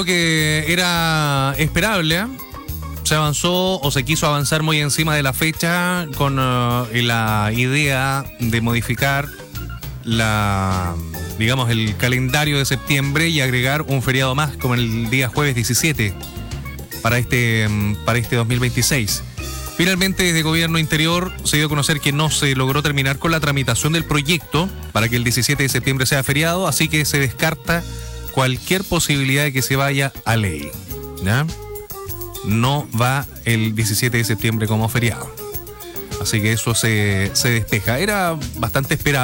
Que era esperable, ¿eh? Se avanzó o se quiso avanzar muy encima de la fecha con la idea de modificar el calendario de septiembre y agregar un feriado más como el día jueves 17 para este 2026. Finalmente, desde Gobierno Interior se dio a conocer que no se logró terminar con la tramitación del proyecto para que el 17 de septiembre sea feriado, así que se descarta cualquier posibilidad de que se vaya a ley, ¿ya? No va el 17 de septiembre como feriado. Así que eso se despeja. Era bastante esperable.